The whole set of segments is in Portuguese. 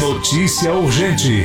Notícia urgente.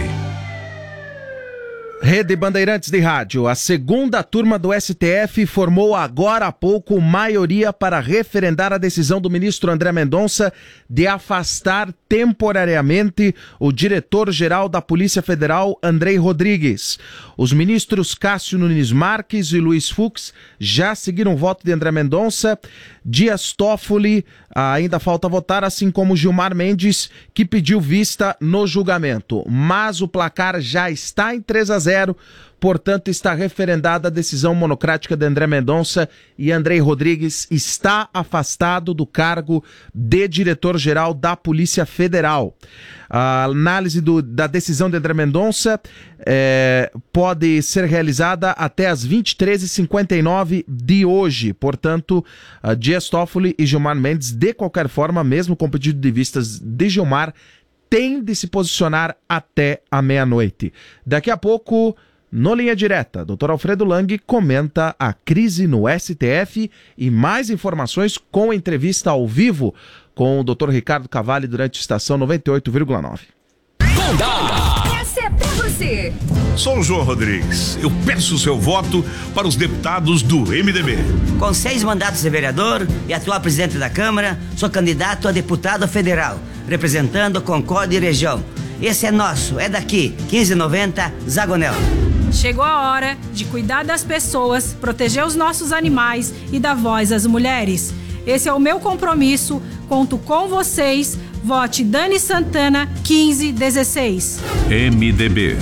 Rede Bandeirantes de Rádio. A segunda turma do STF formou agora há pouco maioria para referendar a decisão do ministro André Mendonça de afastar temporariamente o diretor-geral da Polícia Federal, Andrei Rodrigues. Os ministros Cássio Nunes Marques e Luiz Fux já seguiram o voto de André Mendonça. Dias Toffoli ainda falta votar, assim como Gilmar Mendes, que pediu vista no julgamento. Mas o placar já está em 3-0, portanto está referendada a decisão monocrática de André Mendonça e Andrei Rodrigues está afastado do cargo de diretor-geral da Polícia Federal. A análise da decisão de André Mendonça pode ser realizada até as 23h59 de hoje. Portanto, Dias Toffoli e Gilmar Mendes, de qualquer forma, mesmo com pedido de vistas de Gilmar, têm de se posicionar até a meia-noite. Daqui a pouco, no Linha Direta, Dr. Alfredo Lang comenta a crise no STF e mais informações com entrevista ao vivo com o Dr. Ricardo Cavalli durante a estação 98,9. Essa é pra você. Sou o João Rodrigues. Eu peço o seu voto para os deputados do MDB. Com 6 mandatos de vereador e atual presidente da Câmara, sou candidato a deputado federal, representando Concórdia e região. Esse é nosso, é daqui, 1590, Zagonel. Chegou a hora de cuidar das pessoas, proteger os nossos animais e dar voz às mulheres. Esse é o meu compromisso, conto com vocês. Vote Dani Santana 1516. MDB.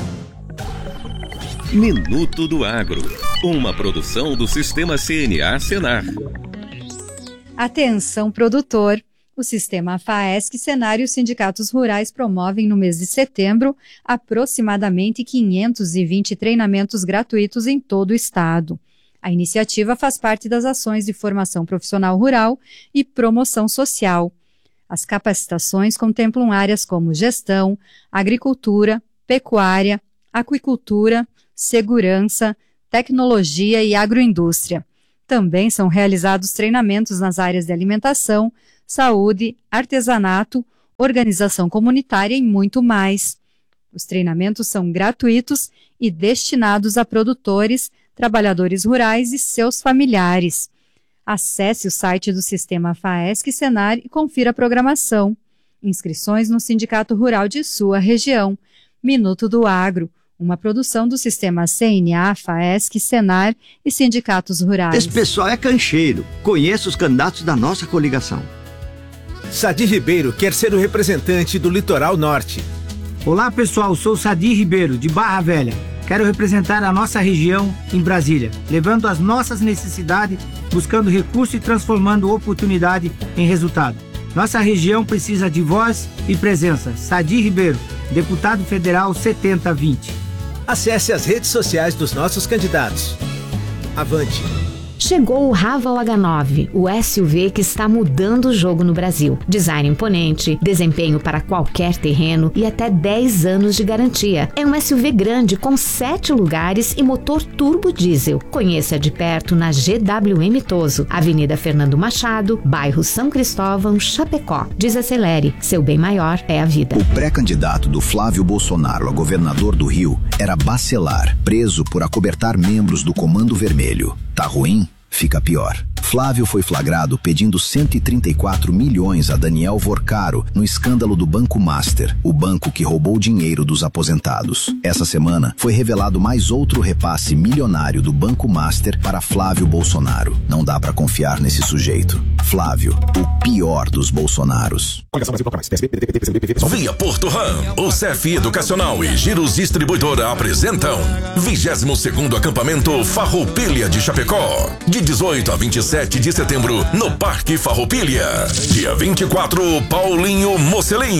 Minuto do Agro, uma produção do Sistema CNA Senar. Atenção, produtor! O Sistema FAESC, Senar e os sindicatos rurais promovem no mês de setembro aproximadamente 520 treinamentos gratuitos em todo o estado. A iniciativa faz parte das ações de formação profissional rural e promoção social. As capacitações contemplam áreas como gestão, agricultura, pecuária, aquicultura, segurança, tecnologia e agroindústria. Também são realizados treinamentos nas áreas de alimentação, saúde, artesanato, organização comunitária e muito mais. Os treinamentos são gratuitos e destinados a produtores, trabalhadores rurais e seus familiares. Acesse o site do Sistema FAESC Senar e confira a programação. Inscrições no Sindicato Rural de sua região. Minuto do Agro, uma produção do Sistema CNA, FAESC, Senar e sindicatos rurais. Esse pessoal é cancheiro. Conheço os candidatos da nossa coligação. Sadi Ribeiro quer ser o representante do Litoral Norte. Olá pessoal, sou Sadi Ribeiro, de Barra Velha. Quero representar a nossa região em Brasília, levando as nossas necessidades, buscando recurso e transformando oportunidade em resultado. Nossa região precisa de voz e presença. Sadi Ribeiro, deputado federal 7020. Acesse as redes sociais dos nossos candidatos. Avante! Chegou o Raval H9, o SUV que está mudando o jogo no Brasil. Design imponente, desempenho para qualquer terreno e até 10 anos de garantia. É um SUV grande com 7 lugares e motor turbo diesel. Conheça de perto na GWM Toso, Avenida Fernando Machado, bairro São Cristóvão, Chapecó. Desacelere, seu bem maior é a vida. O pré-candidato do Flávio Bolsonaro a governador do Rio era Bacelar, preso por acobertar membros do Comando Vermelho. Tá ruim? Fica pior. Flávio foi flagrado pedindo 134 milhões a Daniel Vorcaro no escândalo do Banco Master, o banco que roubou dinheiro dos aposentados. Essa semana foi revelado mais outro repasse milionário do Banco Master para Flávio Bolsonaro. Não dá pra confiar nesse sujeito. Flávio, o pior dos Bolsonaros. Via Porto Ram, o CEF Educacional e Giros Distribuidora apresentam 22º Acampamento Farroupilha de Chapecó, de 18 a 27 de setembro, no Parque Farroupilha. Dia 24, Paulinho Mocelin.